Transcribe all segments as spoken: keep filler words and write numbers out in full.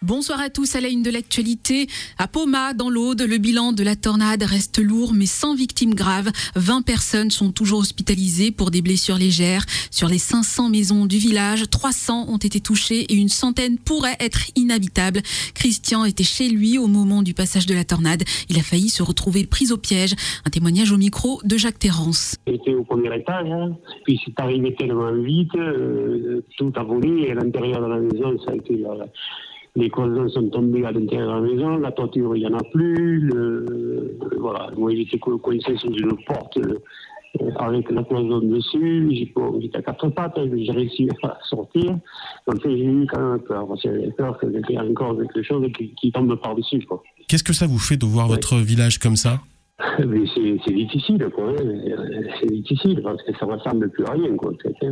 Bonsoir à tous, à la une de l'actualité. À Poma, dans l'Aude, le bilan de la tornade reste lourd mais sans victimes graves. vingt personnes sont toujours hospitalisées pour des blessures légères. Sur les cinq cents maisons du village, trois cents ont été touchées et une centaine pourraient être inhabitables. Christian était chez lui au moment du passage de la tornade. Il a failli se retrouver pris au piège. Un témoignage au micro de Jacques Terrance. J'étais au premier étage, hein. Puis c'est arrivé tellement vite, euh, tout a volé et à l'intérieur de la maison, ça a été... Euh, les cloisons sont tombées à l'intérieur de la maison, la toiture, il n'y en a plus. Le, voilà, moi, j'étais coincé sur une porte euh, avec la cloison dessus. J'étais à quatre pattes, j'ai réussi à sortir. Donc, j'ai eu quand même peur. J'avais peur qu'il y ait encore quelque chose qui, qui tombe par-dessus, quoi. Qu'est-ce que ça vous fait de voir ouais. votre village comme ça ? Mais c'est, c'est difficile, quoi. C'est difficile parce que ça ne ressemble plus à rien, quoi.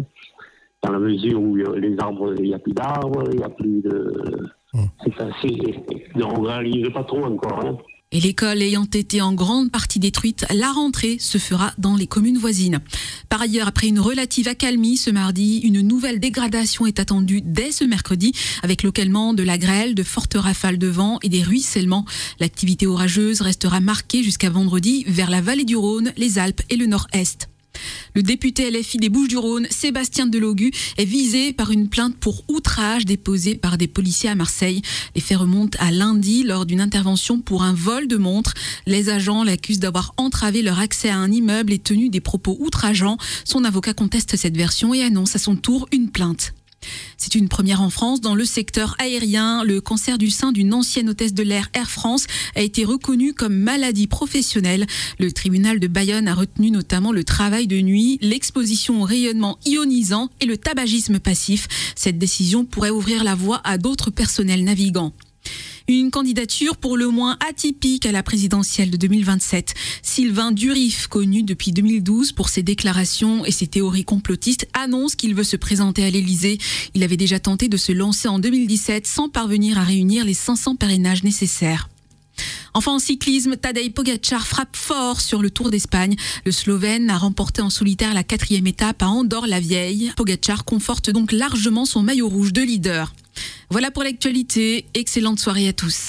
Dans la mesure où les arbres, il n'y a plus d'arbres, il n'y a plus de... C'est assez... Non, on ne réalise pas trop encore. Hein. Et l'école ayant été en grande partie détruite, la rentrée se fera dans les communes voisines. Par ailleurs, après une relative accalmie ce mardi, une nouvelle dégradation est attendue dès ce mercredi, avec localement de la grêle, de fortes rafales de vent et des ruissellements. L'activité orageuse restera marquée jusqu'à vendredi vers la vallée du Rhône, les Alpes et le Nord-Est. Le député L F I des Bouches-du-Rhône, Sébastien Delogu, est visé par une plainte pour outrage déposée par des policiers à Marseille. Les faits remontent à lundi lors d'une intervention pour un vol de montre. Les agents l'accusent d'avoir entravé leur accès à un immeuble et tenu des propos outrageants. Son avocat conteste cette version et annonce à son tour une plainte. C'est une première en France dans le secteur aérien. Le cancer du sein d'une ancienne hôtesse de l'air Air France a été reconnu comme maladie professionnelle. Le tribunal de Bayonne a retenu notamment le travail de nuit, l'exposition au rayonnement ionisant et le tabagisme passif. Cette décision pourrait ouvrir la voie à d'autres personnels navigants. Une candidature pour le moins atypique à la présidentielle de deux mille vingt-sept. Sylvain Durif, connu depuis deux mille douze pour ses déclarations et ses théories complotistes, annonce qu'il veut se présenter à l'Élysée. Il avait déjà tenté de se lancer en deux mille dix-sept sans parvenir à réunir les cinq cents parrainages nécessaires. Enfin en cyclisme, Tadej Pogačar frappe fort sur le Tour d'Espagne. Le Slovène a remporté en solitaire la quatrième étape à Andorre-la-Vieille. Pogačar conforte donc largement son maillot rouge de leader. Voilà pour l'actualité. Excellente soirée à tous.